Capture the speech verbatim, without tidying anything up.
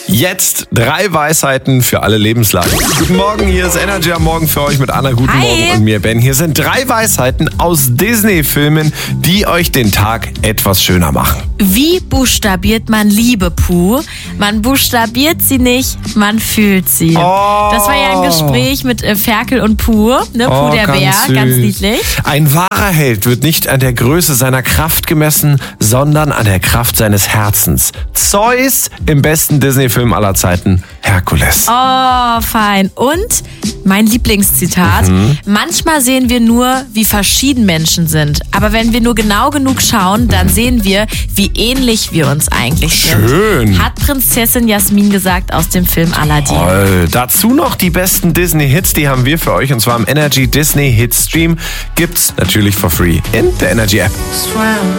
Jetzt drei Weisheiten für alle Lebenslagen. Guten Morgen, hier ist Energy am Morgen für euch mit Anna. Guten Hi. Morgen und mir, Ben. Hier sind drei Weisheiten aus Disney-Filmen, die euch den Tag etwas schöner machen. Wie buchstabiert man Liebe, Puh? Man buchstabiert sie nicht, man fühlt sie. Oh. Das war ja ein Gespräch mit äh, Ferkel und Puh, ne? Puh Oh, der ganz Bär, süß. ganz niedlich. Ein wahrer Held wird nicht an der Größe seiner Kraft gemessen, sondern an der Kraft seines Herzens. Zeus im besten Disney-Film aller Zeiten, Herkules. Oh, fein. Und mein Lieblingszitat. Mhm. Manchmal sehen wir nur, wie verschieden Menschen sind. Aber wenn wir nur genau genug schauen, dann sehen wir, wie ähnlich wir uns eigentlich sind. Schön. Hat Prinzessin Jasmin gesagt aus dem Film Aladdin. Toll. Dazu noch die besten Disney-Hits, die haben wir für euch. Und zwar im Energy Disney Hit Stream. Gibt's natürlich for free in der Energy App. Swam